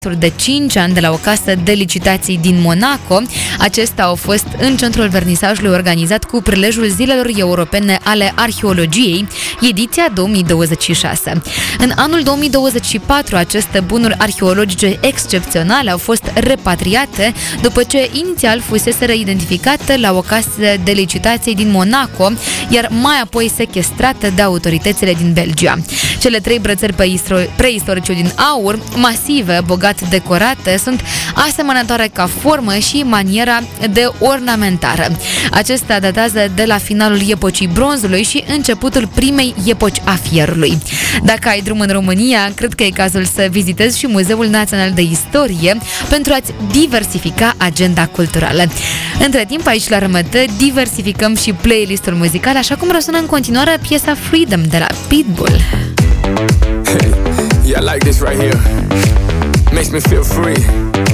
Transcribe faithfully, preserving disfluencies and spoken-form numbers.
de cinci ani de la o casă de licitații din Monaco. Acestea au fost în centrul vernisajului organizat cu prilejul Zilelor Europene ale Arheologiei, ediția două mii douăzeci și șase. În anul două mii douăzeci și patru, aceste bunuri arheologice excepționale au fost repatriate după ce inițial fuseseră identificate la o casă de licitații din Monaco, iar mai apoi sechestrate de autoritățile din Belgia. Cele trei brățări preistorice din aur, masive, bogat decorate, sunt asemănătoare ca formă și maniera de ornamentare. Acestea datează de la finalul epocii bronzului și începutul primei epoci a fierului. Dacă ai drum în România, cred că e cazul să vizitezi și Muzeul Național de Istorie pentru a-ți diversifica agenda culturală. Între timp, aici la R M T diversificăm și playlistul muzical, așa cum răsună în continuare piesa Freedom de la Pitbull. Hey, yeah, I like this right here. Makes me feel free.